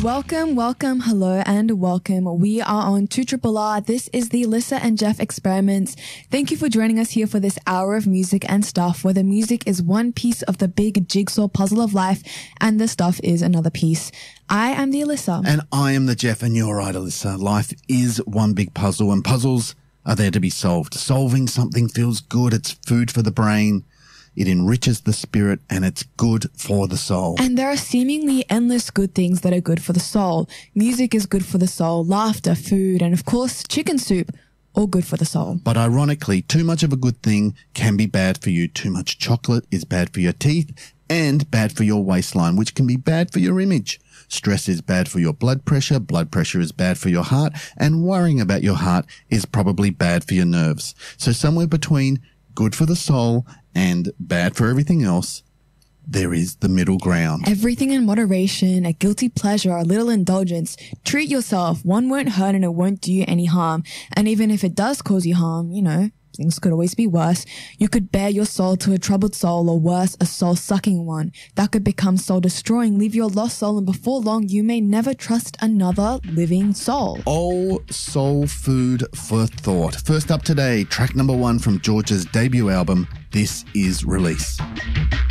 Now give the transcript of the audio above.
Welcome, hello, and welcome. We are on 2RRR. This is the Alyssa and Jeff Experiments. Thank you for joining us here for this hour of music and stuff, where the music is one piece of the big jigsaw puzzle of life, and the stuff is another piece. I am the Alyssa. And I am the Jeff, and you're right, Alyssa. Life is one big puzzle, and puzzles are there to be solved. Solving something feels good. It's food for the brain. It enriches the spirit, and it's good for the soul. And there are seemingly endless good things that are good for the soul. Music is good for the soul, laughter, food, and of course, chicken soup, all good for the soul. But ironically, too much of a good thing can be bad for you. Too much chocolate is bad for your teeth and bad for your waistline, which can be bad for your image. Stress is bad for your blood pressure is bad for your heart, and worrying about your heart is probably bad for your nerves. So somewhere between good for the soul and bad for everything else, there is the middle ground. Everything in moderation, a guilty pleasure, a little indulgence. Treat yourself. One won't hurt and it won't do you any harm. And even if it does cause you harm, things could always be worse. You could bare your soul to a troubled soul, or worse, a soul-sucking one. That could become soul-destroying, leave your lost soul, and before long, you may never trust another living soul. Oh, soul food for thought. First up today, track number 1 from George's debut album, This Is Release.